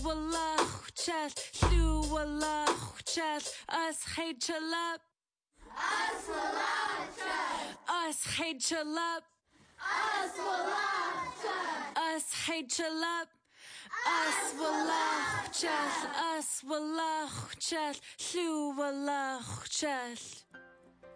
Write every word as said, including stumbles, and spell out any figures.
walachchel, Lou walachchel, Us hagelup. Us walachchel. Us hagelup. Us walachchel. Us hagelup. Us walachchel. Us walachchel, Lou walachchel.